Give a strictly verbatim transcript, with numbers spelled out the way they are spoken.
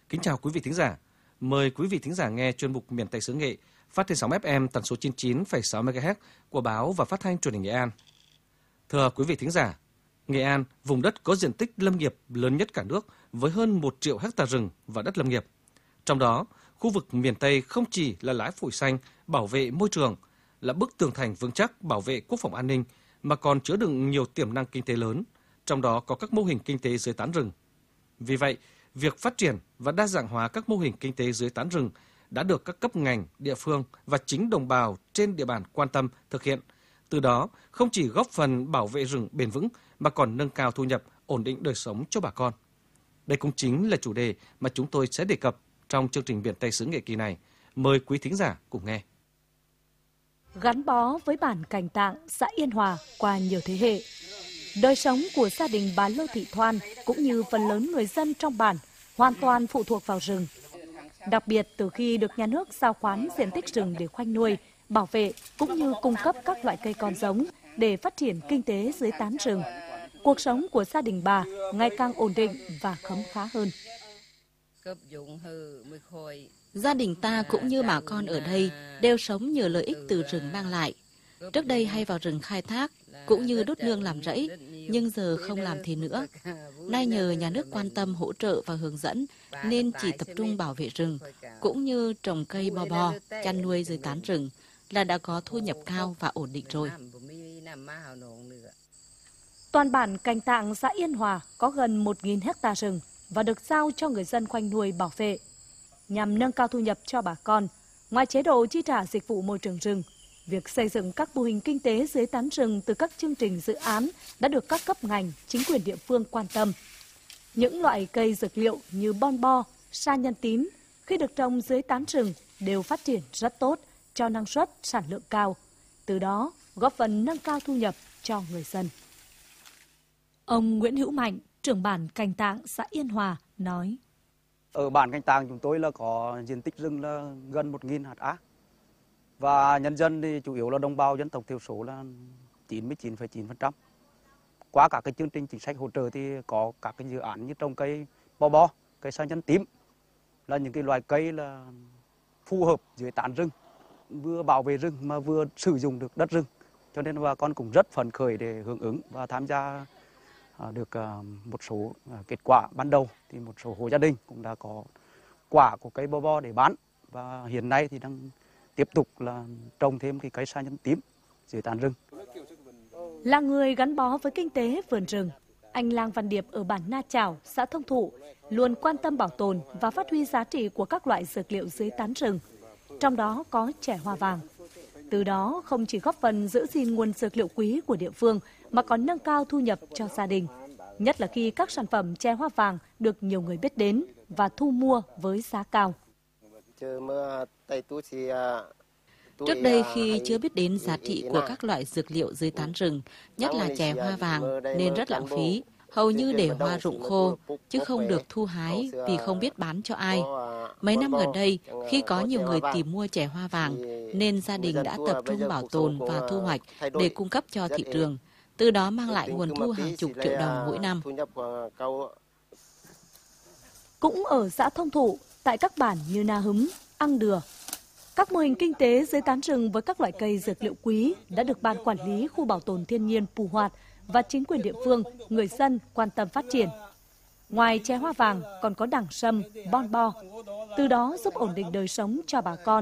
Kính chào quý vị thính giả. Mời quý vị thính giả nghe chuyên mục Miền Tây xứ Nghệ phát trên sóng ép em tần số chín mươi chín phẩy sáu mê ga héc của báo và phát thanh truyền hình Nghệ An. Thưa quý vị thính giả, Nghệ An, vùng đất có diện tích lâm nghiệp lớn nhất cả nước với hơn một triệu héc ta rừng và đất lâm nghiệp. Trong đó, khu vực miền Tây không chỉ là lá phổi xanh bảo vệ môi trường, là bức tường thành vững chắc bảo vệ quốc phòng an ninh, mà còn chứa đựng nhiều tiềm năng kinh tế lớn, trong đó có các mô hình kinh tế dưới tán rừng. Vì vậy, việc phát triển và đa dạng hóa các mô hình kinh tế dưới tán rừng đã được các cấp ngành, địa phương và chính đồng bào trên địa bàn quan tâm thực hiện. Từ đó, không chỉ góp phần bảo vệ rừng bền vững mà còn nâng cao thu nhập, ổn định đời sống cho bà con. Đây cũng chính là chủ đề mà chúng tôi sẽ đề cập trong chương trình Miền Tây xứ Nghệ kỳ này. Mời quý thính giả cùng nghe. Gắn bó với bản Cành Tạng, xã Yên Hòa qua nhiều thế hệ, đời sống của gia đình bà Lô Thị Thoan cũng như phần lớn người dân trong bản hoàn toàn phụ thuộc vào rừng. Đặc biệt từ khi được nhà nước giao khoán diện tích rừng để khoanh nuôi, bảo vệ cũng như cung cấp các loại cây con giống để phát triển kinh tế dưới tán rừng, cuộc sống của gia đình bà ngày càng ổn định và khấm khá hơn. Gia đình ta cũng như bà con ở đây đều sống nhờ lợi ích từ rừng mang lại. Trước đây hay vào rừng khai thác, cũng như đốt nương làm rẫy, nhưng giờ không làm thế nữa. Nay nhờ nhà nước quan tâm hỗ trợ và hướng dẫn, nên chỉ tập trung bảo vệ rừng, cũng như trồng cây bo bo, chăn nuôi dưới tán rừng, là đã có thu nhập cao và ổn định rồi. Toàn bản Cành Tạng, xã Yên Hòa có gần một nghìn héc ta rừng và được giao cho người dân khoanh nuôi bảo vệ. Nhằm nâng cao thu nhập cho bà con, ngoài chế độ chi trả dịch vụ môi trường rừng, việc xây dựng các mô hình kinh tế dưới tán rừng từ các chương trình dự án đã được các cấp ngành, chính quyền địa phương quan tâm. Những loại cây dược liệu như bon bo, sa nhân tím khi được trồng dưới tán rừng đều phát triển rất tốt, cho năng suất, sản lượng cao. Từ đó góp phần nâng cao thu nhập cho người dân. Ông Nguyễn Hữu Mạnh, trưởng bản Cành Tạng, xã Yên Hòa nói: Ở bản Cành Tạng chúng tôi là có diện tích rừng là gần một nghìn ha. Và nhân dân thì chủ yếu là đồng bào dân tộc thiểu số là chín mươi chín phẩy chín phần trăm. Qua các cái chương trình chính sách hỗ trợ thì có các cái dự án như trồng cây bo bo, cây sa nhân tím là những cái loài cây là phù hợp dưới tán rừng, vừa bảo vệ rừng mà vừa sử dụng được đất rừng. Cho nên bà con cũng rất phấn khởi để hưởng ứng và tham gia được một số kết quả ban đầu. Thì một số hộ gia đình cũng đã có quả của cây bo bo để bán, và hiện nay thì đang tiếp tục là trồng thêm cái cây sa nhân tím dưới tán rừng. Là người gắn bó với kinh tế vườn rừng, anh Lang Văn Điệp ở bản Na Chảo, xã Thông Thụ luôn quan tâm bảo tồn và phát huy giá trị của các loại dược liệu dưới tán rừng, trong đó có chè hoa vàng. Từ đó không chỉ góp phần giữ gìn nguồn dược liệu quý của địa phương mà còn nâng cao thu nhập cho gia đình, nhất là khi các sản phẩm chè hoa vàng được nhiều người biết đến và thu mua với giá cao. Trước đây khi chưa biết đến giá trị của các loại dược liệu dưới tán rừng, nhất là chè hoa vàng, nên rất lãng phí, hầu như để hoa rụng khô, chứ không được thu hái vì không biết bán cho ai. Mấy năm gần đây, khi có nhiều người tìm mua chè hoa vàng, nên gia đình đã tập trung bảo tồn và thu hoạch để cung cấp cho thị trường, từ đó mang lại nguồn thu hàng chục triệu đồng mỗi năm. Cũng ở xã Thông Thụ, tại các bản như Na Húm, Ăng Đừa, các mô hình kinh tế dưới tán rừng với các loại cây dược liệu quý đã được Ban Quản lý Khu Bảo tồn Thiên nhiên Pù Hoạt và chính quyền địa phương, người dân quan tâm phát triển. Ngoài chè hoa vàng còn có đẳng sâm, bon bo, từ đó giúp ổn định đời sống cho bà con.